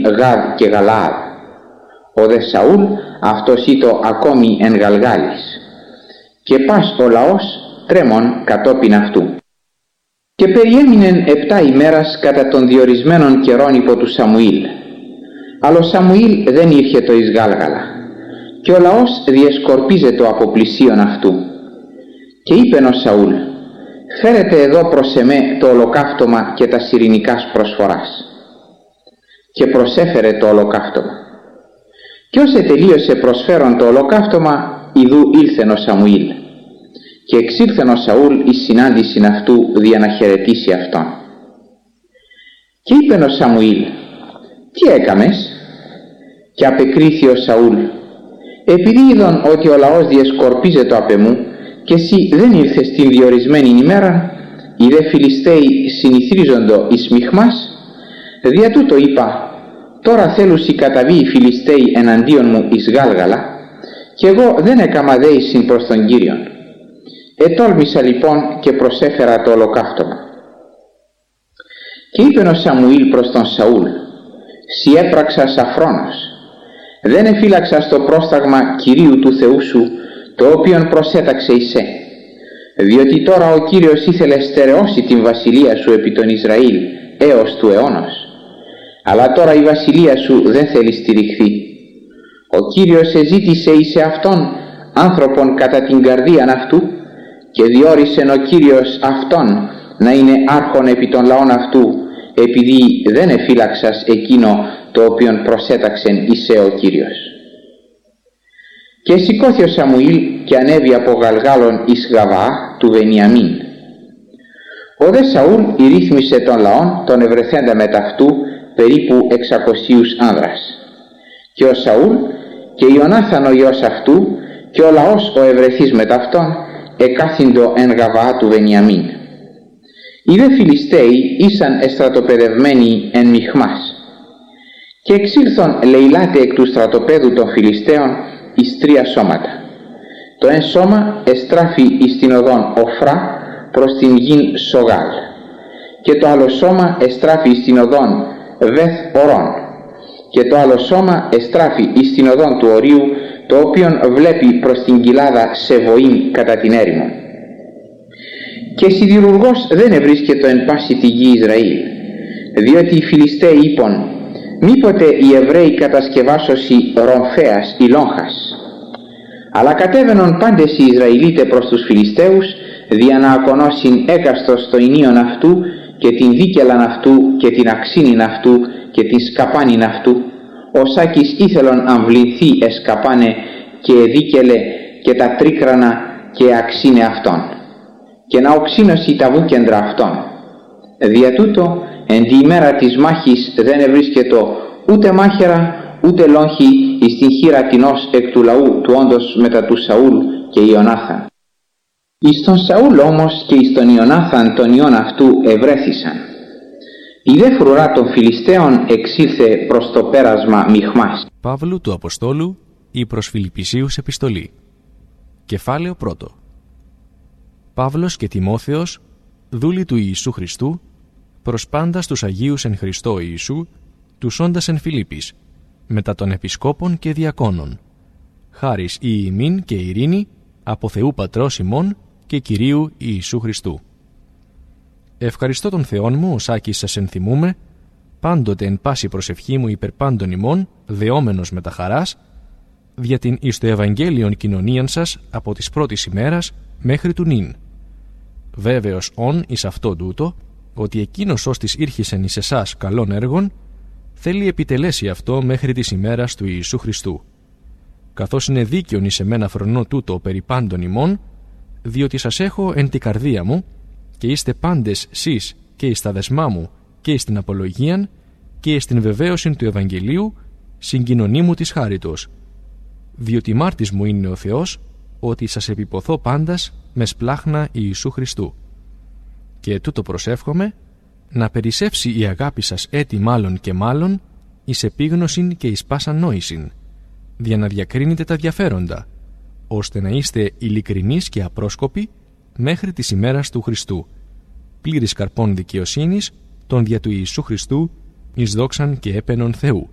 Γαδ και Γαλαάδ. Ο δε Σαούλ αυτός ήτο ακόμη εν Γαλγάλης, και πας ο λαός τρέμον κατόπιν αυτού. Και περιέμεινεν 7 ημέρας κατά των διορισμένων καιρών υπό του Σαμουήλ. Αλλά ο Σαμουήλ δεν ήρχετο εις Γάλγαλα, και ο λαός διεσκορπίζετο από πλησίον αυτού. Και είπεν ο Σαούλ: «Φέρετε εδώ προς εμέ το ολοκαύτωμα και τα ειρηνικάς προσφοράς». Και προσέφερε το ολοκαύτωμα. Και ως ετελείωσε προσφέρον το ολοκαύτωμα, ιδού ήλθεν ο Σαμουήλ. Και εξήλθεν ο Σαούλ εις συνάντησιν αυτού δια να χαιρετήσει αυτόν. Και είπεν ο Σαμουήλ: «Τι έκαμες?» Και απεκρίθη ο Σαούλ: «Επειδή είδον ότι ο λαός διεσκορπίζεται απ' εμού, και εσύ δεν ήρθες την διορισμένη ημέρα, οι δε Φιλιστέοι συνηθρίζοντο εις Μιχμάς, δια τούτο είπα, τώρα θέλουσι καταβεί οι Φιλιστέοι εναντίον μου εις Γάλγαλα, και εγώ δεν έκαμα δέησιν προς τον Κύριον. Ετόλμησα λοιπόν και προσέφερα το ολοκαύτωμα». Και είπεν ο Σαμουήλ προς τον Σαούλ: «Σι έπραξας αφρόνος, δεν εφύλαξας το πρόσταγμα Κυρίου του Θεού σου, το οποίον προσέταξε εισέ, διότι τώρα ο Κύριος ήθελε στερεώσει την βασιλεία σου επί τον Ισραήλ έως του αιώνος, αλλά τώρα η βασιλεία σου δεν θέλει στηριχθεί. Ο Κύριος εζήτησε εις αυτόν άνθρωπον κατά την καρδίαν αυτού, και διόρισεν ο Κύριος αυτόν να είναι άρχον επί των λαών αυτού, επειδή δεν εφύλαξας εκείνο το οποίον προσέταξεν εισέ ο Κύριος». Και σηκώθη ο Σαμουήλ και ανέβη από Γαλγάλων εις Γαβαά του Βενιαμίν. Ο δε Σαούλ ηρύθμισε των λαών τον ευρεθέντα μεταυτού περίπου 600 άνδρας. Και ο Σαούλ και Ιωνάθαν ο γιος αυτού και ο λαός ο ευρεθής μεταυτόν εκάθυντο εν Γαβαά του Βενιαμίν. Οι δε Φιλιστέοι ήσαν εστρατοπεδευμένοι εν Μιχμάς. Και εξήλθον λεηλάτε εκ του στρατοπέδου των Φιλιστέων εις 3 σώματα. Το εν σώμα εστράφη εις την οδόν Οφρά προς την γην Σογάλ, και το άλλο σώμα εστράφη εις την οδόν Βεθ Ορών, και το άλλο σώμα εστράφη εις την οδόν του Ορίου, το οποίον βλέπει προς την κοιλάδα Σεβοήν κατά την έρημο. Και σιδηρουργός δεν ευρίσκεται εν πάση τη γη Ισραήλ, διότι οι Φιλιστέοι είπον: «Μήποτε οι Εβραίοι κατασκευάσωσι Ρομφέας ή Λόγχας». Αλλά κατέβαινον πάντες οι Ισραηλίτε προς τους Φιλιστέους, δια να ακονώσιν έκαστος το ηνίον αυτού και την δίκελαν αυτού και την αξίνην αυτού και την σκαπάνην αυτού. Ο Σάκης ήθελον αμβληνθεί εσκαπάνε και δίκελε και τα τρίκρανα και αξίνε αυτών, και να οξύνωση τα βούκεντρα αυτών. Δια τούτο εν τη ημέρα της μάχης δεν ευρίσκετο ούτε μάχαιρα ούτε λόγχη εις την χείρα τινός εκ του λαού του όντως μετά του Σαούλ και Ιωνάθαν. Εις τον Σαούλ όμως και εις τον Ιωνάθαν τον ιών αυτού ευρέθησαν. Η δε φρουρά των Φιλιστέων εξήλθε προς το πέρασμα Μιχμάς. Παύλου του Αποστόλου, η προς Φιλιππισίους επιστολή. Κεφάλαιο 1. Παύλος και Τιμόθεος, δούλοι του Ιησού Χριστού, προς πάντας τους Αγίους εν Χριστώ Ιησού, τους όντας εν Φιλίππης, μετά των Επισκόπων και Διακόνων. Χάρις η ημίν και ειρήνη από Θεού Πατρός ημών και Κυρίου Ιησού Χριστού. Ευχαριστώ τον Θεόν μου, ο Σάκης σας ενθυμούμε, πάντοτε εν πάση προσευχή μου υπερ πάντων ημών, δεόμενος με τα χαράς, δια την εις το Ευαγγέλιον κοινωνίαν σας από της πρώτης ημέρας μέχρι του νυν. Βέβαιος ον εις αυτό τούτο, ότι εκείνος ως της ήρχισεν εις εσάς καλών έργων, θέλει επιτελέσει αυτό μέχρι της ημέρας του Ιησού Χριστού. Καθώς είναι δίκαιον εις εμένα φρονώ τούτο περί πάντων ημών, διότι σας έχω εν τη καρδία μου, και είστε πάντες σεις και εις τα δεσμά μου και εις την απολογίαν και εις την βεβαίωσιν του Ευαγγελίου, συγκοινωνή μου της χάριτος. Διότι μάρτης μου είναι ο Θεός, ότι σας επιποθώ πάντας με σπλάχνα Ιησού Χριστού. Και τούτο προσεύχομαι, να περισσεύσει η αγάπη σας έτη μάλλον και μάλλον, εις επίγνωσιν και εις πάσαν νόησιν, δια να διακρίνετε τα διαφέροντα, ώστε να είστε ειλικρινείς και απρόσκοποι μέχρι της ημέρας του Χριστού, πλήρης καρπών δικαιοσύνης, τον δια του Ιησού Χριστού, εις δόξαν και έπαινον Θεού.